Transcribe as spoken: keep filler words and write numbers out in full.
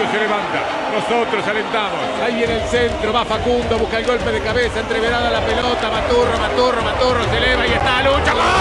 se levanta. Nosotros alentamos. Ahí viene el centro, va Facundo, busca el golpe de cabeza, entreverada la pelota, Maturro, Maturro, Maturro, se eleva y está Lucho. ¡Gol!